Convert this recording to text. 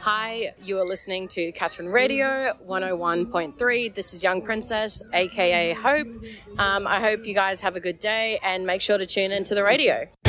Hi, you are listening to Catherine Radio 101.3. This is Young Princess, aka Hope. I hope you guys have a good day and make sure to tune into the radio.